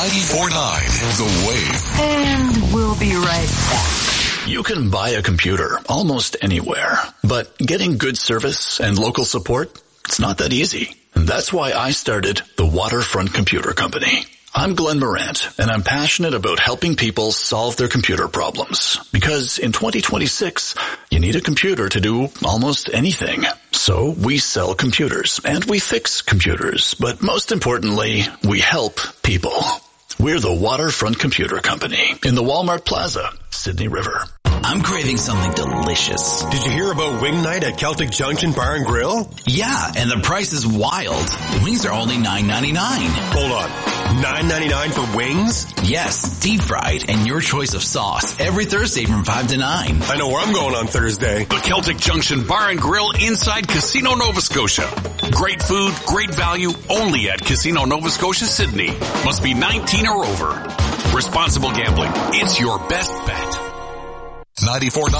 94.9 The Wave. And we'll be right back. You can buy a computer almost anywhere, but getting good service and local support, it's not that easy. And that's why I started the Waterfront Computer Company. I'm Glenn Morant, and I'm passionate about helping people solve their computer problems. Because in 2026, you need a computer to do almost anything. So we sell computers, and we fix computers. But most importantly, we help people. We're the Waterfront Computer Company in the Walmart Plaza, Sydney River. I'm craving something delicious. Did you hear about Wing Night at Celtic Junction Bar and Grill? Yeah, and the price is wild. Wings are only $9.99. Hold on. $9.99 for wings? Yes, deep fried and your choice of sauce every Thursday from 5 to 9. I know where I'm going on Thursday. The Celtic Junction Bar and Grill inside Casino Nova Scotia. Great food, great value, only at Casino Nova Scotia, Sydney. Must be 19 or over. Responsible gambling. It's your best bet. 94.9